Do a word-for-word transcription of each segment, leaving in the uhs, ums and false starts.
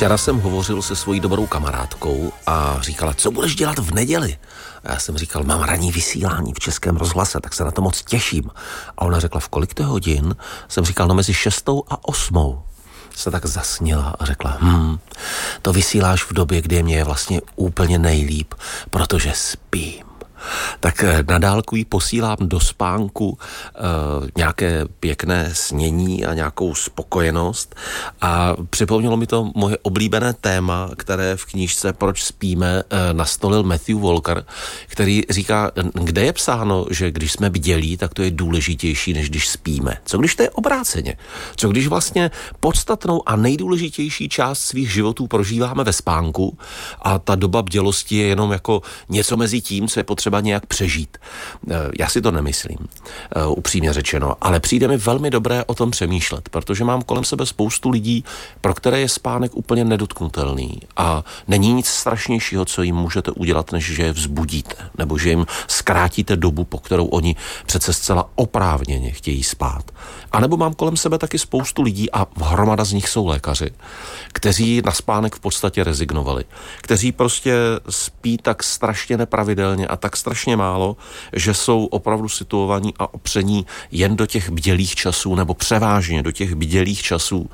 Včera jsem hovořil se svojí dobrou kamarádkou a říkala, co budeš dělat v neděli? A já jsem říkal, mám ranní vysílání v Českém rozhlase, tak se na to moc těším. A ona řekla, v kolik to hodin? Jsem říkal, no mezi šestou a osmou. Se tak zasněla a řekla, hm, to vysíláš v době, kdy mě je vlastně úplně nejlíp, protože spím. Tak na dálku jí posílám do spánku e, nějaké pěkné snění a nějakou spokojenost a připomnělo mi to moje oblíbené téma, které v knížce Proč spíme e, nastolil Matthew Walker, který říká, kde je psáno, že když jsme bdělí, tak to je důležitější, než když spíme. Co když to je obráceně? Co když vlastně podstatnou a nejdůležitější část svých životů prožíváme ve spánku a ta doba bdělosti je jenom jako něco mezi tím, co je potřeba nějak přežít. Já si to nemyslím, upřímně řečeno, ale přijde mi velmi dobré o tom přemýšlet, protože mám kolem sebe spoustu lidí, pro které je spánek úplně nedotknutelný a není nic strašnějšího, co jim můžete udělat, než že je vzbudíte, nebo že jim zkrátíte dobu, po kterou oni přece zcela oprávněně chtějí spát. A nebo mám kolem sebe taky spoustu lidí a hromada z nich jsou lékaři, kteří na spánek v podstatě rezignovali, kteří prostě spí tak strašně nepravidelně a tak strašně málo, že jsou opravdu situovaní a opření jen do těch bdělých časů nebo převážně do těch bdělých časů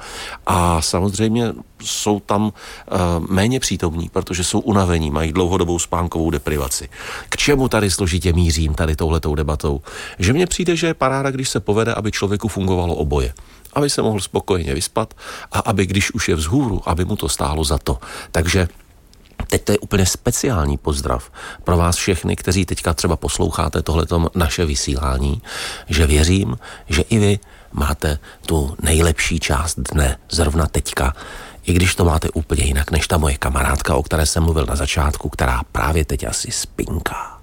a samozřejmě jsou tam uh, méně přítomní, protože jsou unavení, mají dlouhodobou spánkovou deprivaci. K čemu tady složitě mířím tady touhletou debatou? Že mně přijde, že je paráda, když se povede, aby člověku fungovalo oboje. Aby se mohl spokojeně vyspat a aby, když už je vzhůru, aby mu to stálo za to. Takže teď to je úplně speciální pozdrav pro vás všechny, kteří teďka třeba posloucháte tohleto naše vysílání, že věřím, že i vy máte tu nejlepší část dne zrovna teďka, i když to máte úplně jinak než ta moje kamarádka, o které jsem mluvil na začátku, která právě teď asi spinká.